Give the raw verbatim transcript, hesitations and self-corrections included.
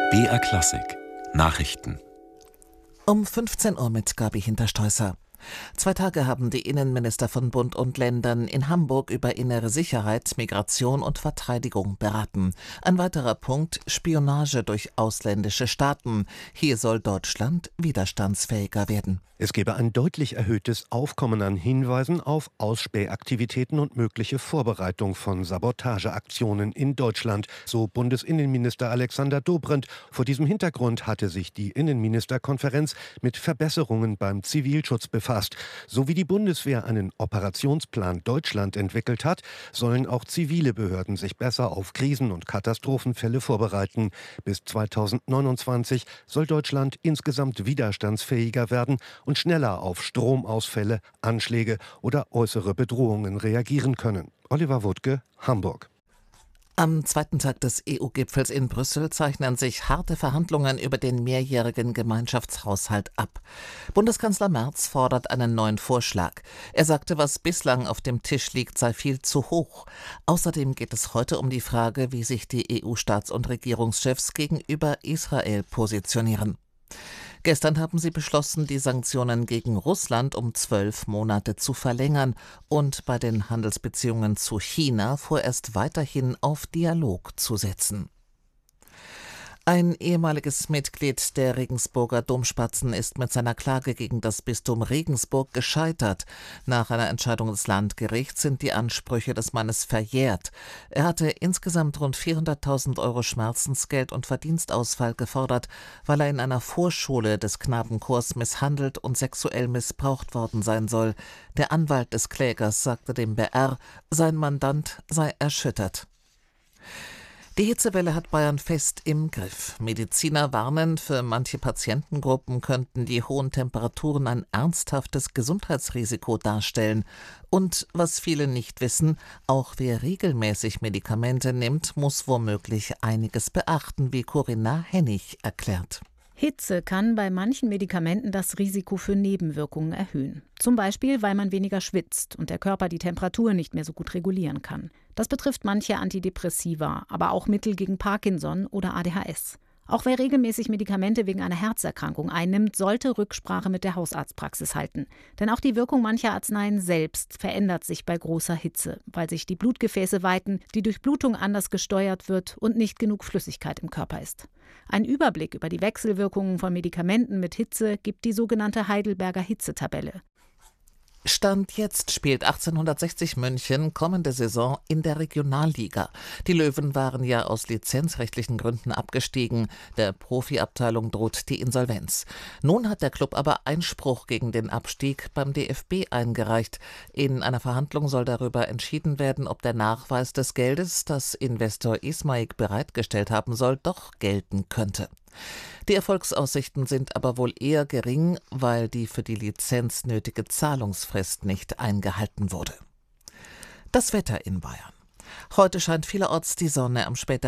B R Klassik Nachrichten Um fünfzehn Uhr mit Gabi Hinterstoisser. Zwei Tage haben die Innenminister von Bund und Ländern in Hamburg über innere Sicherheit, Migration und Verteidigung beraten. Ein weiterer Punkt: Spionage durch ausländische Staaten. Hier soll Deutschland widerstandsfähiger werden. Es gebe ein deutlich erhöhtes Aufkommen an Hinweisen auf Ausspähaktivitäten und mögliche Vorbereitung von Sabotageaktionen in Deutschland, so Bundesinnenminister Alexander Dobrindt. Vor diesem Hintergrund hatte sich die Innenministerkonferenz mit Verbesserungen beim Zivilschutz befasst. So wie die Bundeswehr einen Operationsplan Deutschland entwickelt hat, sollen auch zivile Behörden sich besser auf Krisen- und Katastrophenfälle vorbereiten. Bis zweitausendneunundzwanzig soll Deutschland insgesamt widerstandsfähiger werden und schneller auf Stromausfälle, Anschläge oder äußere Bedrohungen reagieren können. Oliver Wuttke, Hamburg. Am zweiten Tag des E U-Gipfels in Brüssel zeichnen sich harte Verhandlungen über den mehrjährigen Gemeinschaftshaushalt ab. Bundeskanzler Merz fordert einen neuen Vorschlag. Er sagte, was bislang auf dem Tisch liegt, sei viel zu hoch. Außerdem geht es heute um die Frage, wie sich die E U-Staats- und Regierungschefs gegenüber Israel positionieren. Gestern haben sie beschlossen, die Sanktionen gegen Russland um zwölf Monate zu verlängern und bei den Handelsbeziehungen zu China vorerst weiterhin auf Dialog zu setzen. Ein ehemaliges Mitglied der Regensburger Domspatzen ist mit seiner Klage gegen das Bistum Regensburg gescheitert. Nach einer Entscheidung des Landgerichts sind die Ansprüche des Mannes verjährt. Er hatte insgesamt rund vierhunderttausend Euro Schmerzensgeld und Verdienstausfall gefordert, weil er in einer Vorschule des Knabenchors misshandelt und sexuell missbraucht worden sein soll. Der Anwalt des Klägers sagte dem B R, sein Mandant sei erschüttert. Die Hitzewelle hat Bayern fest im Griff. Mediziner warnen, für manche Patientengruppen könnten die hohen Temperaturen ein ernsthaftes Gesundheitsrisiko darstellen. Und was viele nicht wissen, auch wer regelmäßig Medikamente nimmt, muss womöglich einiges beachten, wie Corinna Hennig erklärt. Hitze kann bei manchen Medikamenten das Risiko für Nebenwirkungen erhöhen. Zum Beispiel, weil man weniger schwitzt und der Körper die Temperatur nicht mehr so gut regulieren kann. Das betrifft manche Antidepressiva, aber auch Mittel gegen Parkinson oder A D H S. Auch wer regelmäßig Medikamente wegen einer Herzerkrankung einnimmt, sollte Rücksprache mit der Hausarztpraxis halten. Denn auch die Wirkung mancher Arzneien selbst verändert sich bei großer Hitze, weil sich die Blutgefäße weiten, die Durchblutung anders gesteuert wird und nicht genug Flüssigkeit im Körper ist. Ein Überblick über die Wechselwirkungen von Medikamenten mit Hitze gibt die sogenannte Heidelberger Hitzetabelle. Stand jetzt spielt achtzehnhundertsechzig München kommende Saison in der Regionalliga. Die Löwen waren ja aus lizenzrechtlichen Gründen abgestiegen. Der Profiabteilung droht die Insolvenz. Nun hat der Klub aber Einspruch gegen den Abstieg beim D F B eingereicht. In einer Verhandlung soll darüber entschieden werden, ob der Nachweis des Geldes, das Investor Ismaik bereitgestellt haben soll, doch gelten könnte. Die Erfolgsaussichten sind aber wohl eher gering, weil die für die Lizenz nötige Zahlungsfrist nicht eingehalten wurde. Das Wetter in Bayern. Heute scheint vielerorts die Sonne, am späteren